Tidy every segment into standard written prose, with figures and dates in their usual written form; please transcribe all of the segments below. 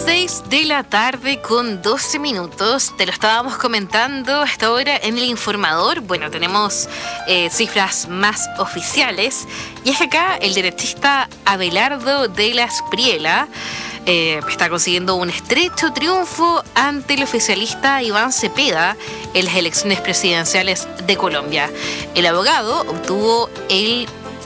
6 de la tarde con 12 minutos. Te lo estábamos comentando hasta ahora en el informador. Bueno, tenemos cifras más oficiales. Y es que acá el derechista Abelardo de la Espriella está consiguiendo un estrecho triunfo ante el oficialista Iván Cepeda en las elecciones presidenciales de Colombia. El abogado obtuvo el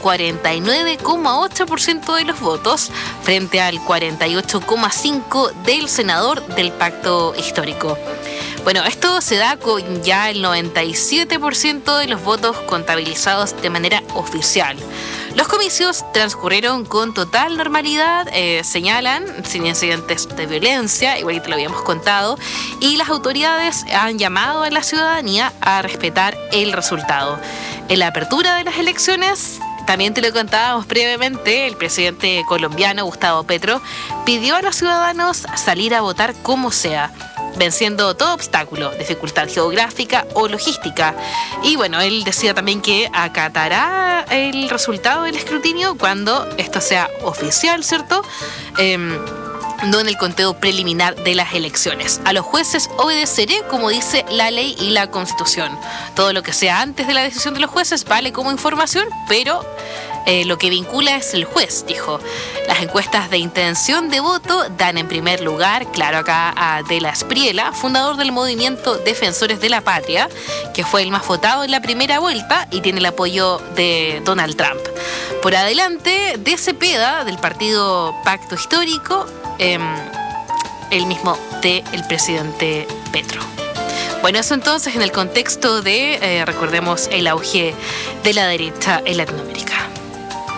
49,8% de los votos frente al 48,5% del senador del pacto histórico. Bueno, esto se da con ya el 97% de los votos contabilizados de manera oficial. Los comicios transcurrieron con total normalidad, señalan, sin incidentes de violencia, igual que te lo habíamos contado, y las autoridades han llamado a la ciudadanía a respetar el resultado. En la apertura de las elecciones, también te lo contábamos previamente, el presidente colombiano Gustavo Petro pidió a los ciudadanos salir a votar como sea, venciendo todo obstáculo, dificultad geográfica o logística. Y bueno, él decía también que acatará el resultado del escrutinio cuando esto sea oficial, ¿cierto? No en el conteo preliminar de las elecciones. A los jueces obedeceré como dice la ley y la Constitución. Todo lo que sea antes de la decisión de los jueces vale como información, pero lo que vincula es el juez, dijo. Las encuestas de intención de voto dan en primer lugar, claro, acá a De la Espriella, fundador del movimiento Defensores de la Patria, que fue el más votado en la primera vuelta y tiene el apoyo de Donald Trump. Por adelante, de Cepeda, del partido Pacto Histórico, el mismo del presidente Petro. Bueno, eso entonces en el contexto de, recordemos, el auge de la derecha en Latinoamérica.